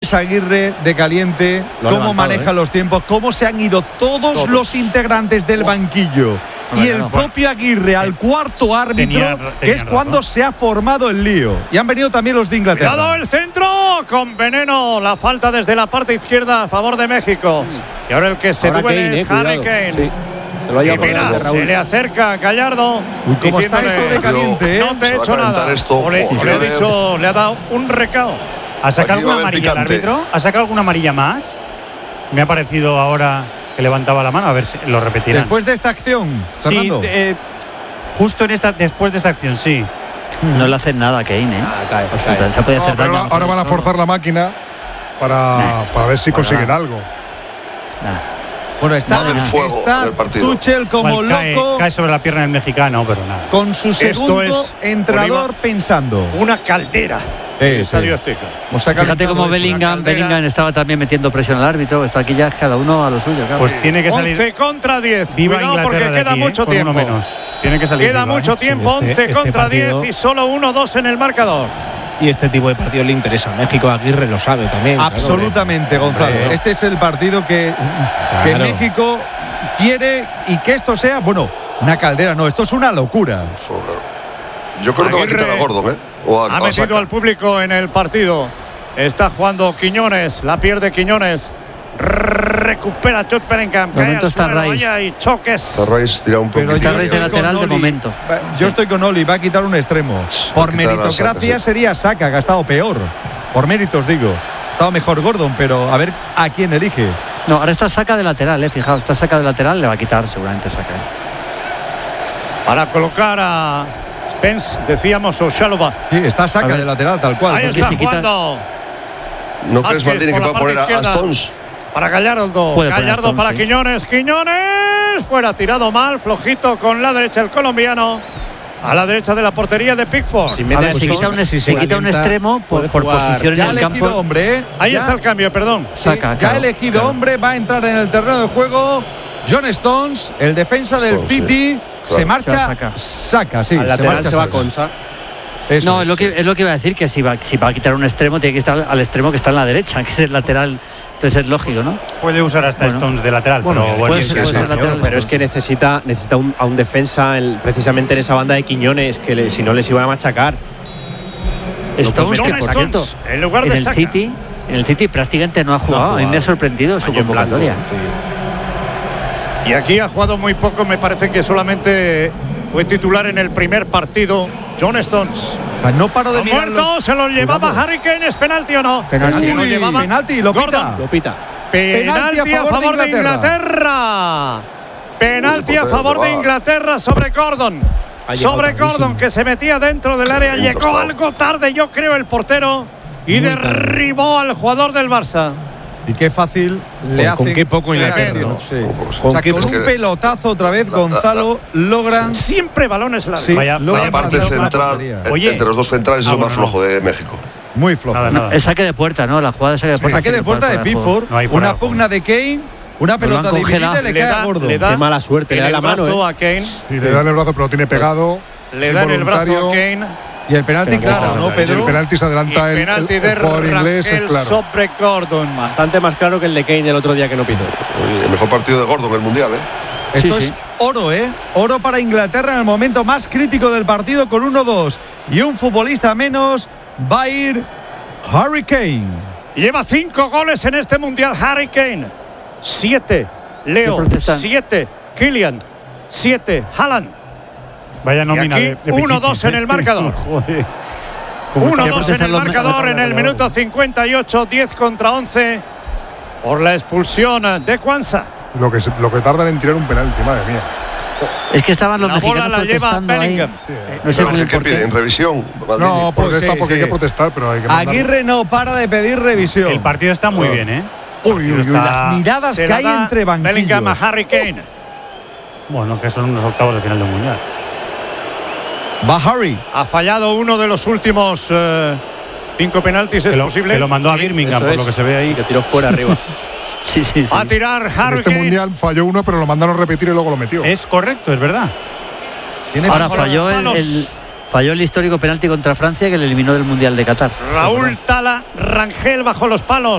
Aguirre de caliente, cómo maneja los tiempos, cómo se han ido todos los integrantes del banquillo y el propio Aguirre al cuarto árbitro, que es cuando se ha formado el lío. Y han venido también los de Inglaterra. Cuidado el centro con veneno, la falta desde la parte izquierda a favor de México. Y ahora el que se duele es Harry Kane. Sí. Y mira, se le acerca a Gallardo. Uy, cómo está esto de caliente, no te he hecho nada. Le ha dado un recao. ¿Ha sacado alguna amarilla el árbitro? ¿Ha sacado alguna amarilla más? Me ha parecido ahora que levantaba la mano. A ver si lo repetirán. Después de esta acción, Fernando. Sí, justo después de esta acción, sí. No le hacen nada a Kane, ¿eh? Cae. Se puede hacer daño. Ahora van a forzar la máquina para ver si consiguen algo. Bueno, está Tuchel como loco. Cae sobre la pierna del mexicano, pero nada. Con su segundo entrenador pensando. Una caldera. Estadio Azteca. Fíjate cómo Bellingham estaba también metiendo presión al árbitro. Esto aquí ya es cada uno a lo suyo. Claro. Pues tiene que salir 11 contra 10. Viva Cuidado Inglaterra porque queda mucho tiempo. Menos. Tiene que salir. Queda mucho tiempo. 11 contra 10 y solo 1-2 en el marcador. Y este tipo de partido le interesa a México. Aguirre lo sabe también. Absolutamente, claro, Gonzalo. Este es el partido que México quiere, y que esto sea, bueno, una caldera, no, esto es una locura. Yo creo que va a quitar a Gordon, ¿eh? Ha metido al público en el partido. Está jugando Quiñones, la pierde Quiñones. Recupera Jude Bellingham. De momento está Rice. Y choques. Rice tira un poquito. Está Rice de lateral de momento. Yo estoy con Oli, va a quitar un extremo. Por meritocracia sería Saka, que ha estado peor. Por méritos, digo. Ha estado mejor Gordon, pero a ver a quién elige. No, ahora está Saka de lateral, fijaos. Está Saka de lateral, le va a quitar seguramente Saka. Para colocar a Spence, decíamos, o Chalobah. Sí, está Saka de lateral, tal cual. Ahí está jugando. ¿No crees, Maldini, que va a poner a Stones? Para Gallardo. Gallardo para Quiñones. Quiñones fuera, tirado mal, flojito con la derecha el colombiano. A la derecha de la portería de Pickford. Si quita un extremo por posición en el campo. Hombre, ahí está el cambio, perdón. Ya ha elegido hombre, va a entrar en el terreno de juego. John Stones, el defensa del City. Se marcha Saka, sí. Al lateral se va Konsa. No, es lo que iba a decir, que si va a quitar un extremo, tiene que estar al extremo que está en la derecha, que es el lateral. Entonces es lógico, ¿no? Puede usar hasta Stones de lateral, puede ser lateral, pero es que necesita a un defensa precisamente en esa banda de Quiñones, que si no les iba a machacar. Stones, que por cierto, en lugar de en el City prácticamente no ha jugado. A mí me ha sorprendido su convocatoria. Y aquí ha jugado muy poco, me parece que solamente fue titular en el primer partido. John Stones. No paro de mirar. Muerto, se lo llevaba Harry Kane. ¿Es penalti o no? Penalti. Lo pita. Penalti a favor de Inglaterra. Penalti a favor de Inglaterra sobre Gordon. Sobre Gordon, que se metía dentro del área. Llegó algo tarde, yo creo, el portero. Y derribó al jugador del Barça. Y qué fácil le hace. Con qué poco Inglaterra. Sí. Con un pelotazo otra vez, Gonzalo, logran. Siempre balones largos. Sí, la parte central, entre los dos centrales, es lo más flojo de México. Muy flojo. El saque de puerta, ¿no? La jugada de saque de puerta. El saque de puerta de Pickford. Una pugna de Kane. Una pelota dividida y le cae a Gordon. Qué mala suerte. Le da la mano a Kane. Sí, le da en el brazo, pero tiene pegado. Le da en el brazo a Kane. Y el penalti, claro, ¿no, Pedro? El penalti se adelanta el jugador inglés, es claro. Sobre Gordon. Bastante más claro que el de Kane el otro día que no pitó. El mejor partido de Gordon en el Mundial, ¿eh? Esto es oro, ¿eh? Oro para Inglaterra en el momento más crítico del partido con 1-2. Y un futbolista menos va a ir Harry Kane. Lleva 5 goles en este Mundial Harry Kane. 7 Leo, 7 Kylian, 7 Haaland. Vaya nómina y aquí 1-2 en el marcador. 1-2 en el marcador en el minuto 58, 10 contra 11 por la expulsión de Kwanza. Lo que tardan en tirar un penalti, madre mía. Es que estaban los mexicanos la protestando lleva ahí. No sé ¿qué piden? ¿Revisión? No, protesta porque hay que protestar, pero hay que mandarlo. Aguirre no para de pedir revisión. El partido está muy bien, ¿eh? Uy, las miradas que hay entre banquillos. Bellingham a Harry Kane. Bueno, que son unos octavos de final del Mundial. Va Harry. Ha fallado uno de los últimos 5 penaltis, es posible. Que lo mandó a Birmingham, por lo que se ve ahí. Que tiró fuera arriba. Sí. A tirar Harry Kane. Kane. Mundial falló uno, pero lo mandaron a repetir y luego lo metió. Es correcto, es verdad. Ahora falló el histórico penalti contra Francia que le eliminó del Mundial de Qatar. Raúl Tala Rangel bajo los palos.